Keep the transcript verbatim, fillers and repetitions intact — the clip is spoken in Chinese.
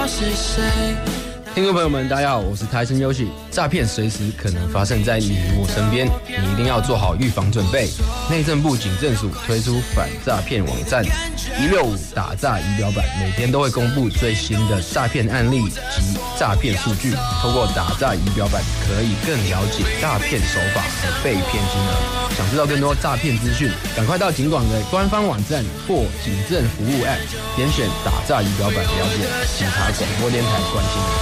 听众朋友们，大家好，我是台生优喜。诈骗随时可能发生在你我身边，你一定要做好预防准备。内政部警政署推出反诈骗网站一六五打诈仪表板，每天都会公布最新的诈骗案例及诈骗数据。透过打诈仪表板，可以更了解诈骗手法和被骗金额。想知道更多诈骗资讯，赶快到警广的官方网站或警政服务 App， 点选打诈仪表板了解。警察广播电台关心你。